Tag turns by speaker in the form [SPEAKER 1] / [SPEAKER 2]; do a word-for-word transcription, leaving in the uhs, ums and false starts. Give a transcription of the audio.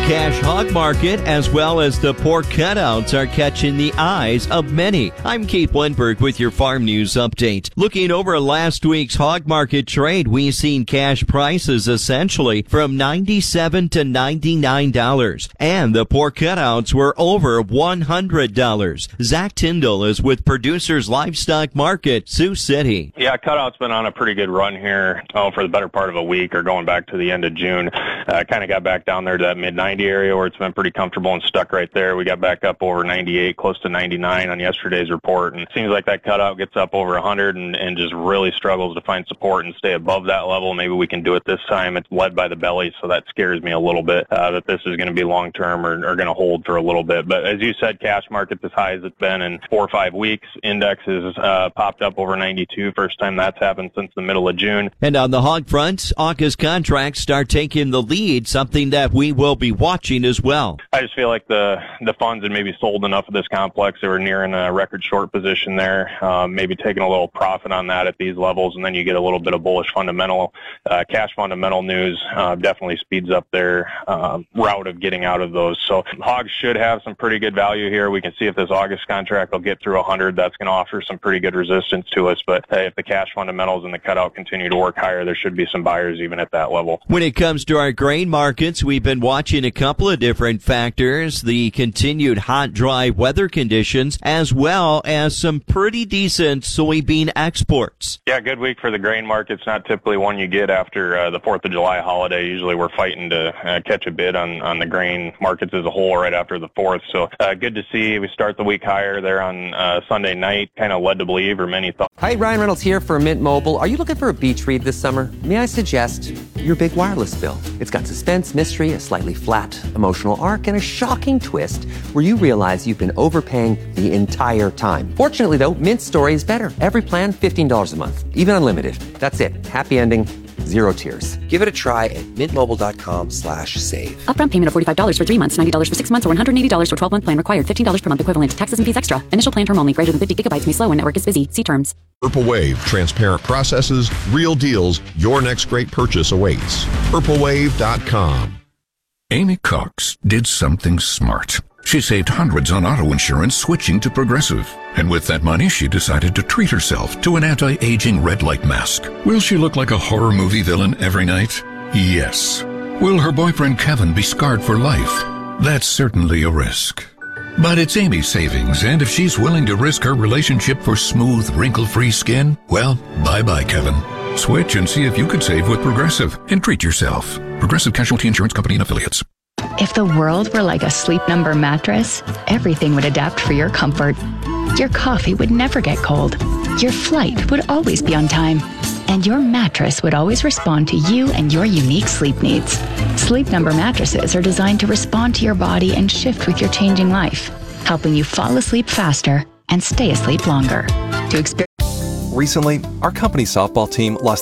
[SPEAKER 1] cash hog market as well as the pork cutouts are catching the eyes of many. I'm Keith Lindbergh with your farm news update. Looking over last week's hog market trade, we've seen cash prices essentially from ninety-seven to ninety-nine dollars, and the pork cutouts were over one hundred dollars. Zach Tyndall is with Producers Livestock Market, Sioux City.
[SPEAKER 2] Yeah, cutout's been on a pretty good run here oh, for the better part of a week, or going back to the end of June. Uh, kind of got back down there to that mid ninety area where it's been pretty comfortable and stuck right there. We got back up over ninety-eight, close to ninety-nine on yesterday's report, and it seems like that cutout gets up over one hundred and, and just really struggles to find support and stay above that level. Maybe we can do it this time. It's led by the belly, so that scares me a little bit uh, that this is going to be long-term or, or going to hold for a little bit. But as you said, cash market's as high as it's been in four or five weeks. Index has uh, popped up over ninety-two, first time that's happened since the middle of June.
[SPEAKER 1] And on the hog front, August contracts start taking the lead, something that we will be watching as well.
[SPEAKER 2] I just feel like the the funds had maybe sold enough of this complex. They were nearing a record short position there, um, maybe taking a little profit on that at these levels, and then you get a little bit of bullish fundamental, uh, cash fundamental news uh, definitely speeds up their um, route of getting out of those. So hogs should have some pretty good value here. We can see if this August contract will get through one hundred. That's going to offer some pretty good resistance to us. But uh, if the cash fundamentals and the cutout continue to work higher, there should be some buyers even at that level.
[SPEAKER 1] When it comes to our grain markets, we've been watching a couple of different factors, the continued hot, dry weather conditions, as well as some pretty decent soybean exports.
[SPEAKER 2] Yeah, good week for the grain markets. Not typically one you get after uh, the fourth of July holiday. Usually we're fighting to uh, catch a bid on, on the grain markets as a whole right after the fourth. So uh, good to see. We start the week higher there on uh, Sunday night, kind of led to believe, or many thought.
[SPEAKER 3] Hi, Ryan Reynolds here for Mint Mobile. Are you looking for a beach read this summer? May I suggest your big wireless bill? It's got suspense, mystery, a slightly flat emotional arc, and a shocking twist where you realize you've been overpaying the entire time. Fortunately, though, Mint's story is better. Every plan, fifteen dollars a month, even unlimited. That's it. Happy ending, zero tears. Give it a try at mintmobile.com slash save.
[SPEAKER 4] Upfront payment of forty-five dollars for three months, ninety dollars for six months, or one hundred eighty dollars for twelve-month plan required. fifteen dollars per month equivalent. Taxes and fees extra. Initial plan term only. Greater than fifty gigabytes may slow when network is busy. See terms.
[SPEAKER 5] Purple Wave, transparent processes, real deals. Your next great purchase awaits. purple wave dot com.
[SPEAKER 6] Amy Cox did something smart. She saved hundreds on auto insurance switching to Progressive. And with that money, she decided to treat herself to an anti-aging red light mask. Will she look like a horror movie villain every night? Yes. Will her boyfriend Kevin be scarred for life? That's certainly a risk. But it's Amy's savings, and if she's willing to risk her relationship for smooth, wrinkle-free skin, well, bye-bye, Kevin. Switch and see if you could save with Progressive and treat yourself. Progressive Casualty Insurance Company and Affiliates.
[SPEAKER 7] If the world were like a Sleep Number mattress, everything would adapt for your comfort. Your coffee would never get cold. Your flight would always be on time. And your mattress would always respond to you and your unique sleep needs. Sleep Number mattresses are designed to respond to your body and shift with your changing life, helping you fall asleep faster and stay asleep longer. To experience
[SPEAKER 8] Recently, our company softball team lost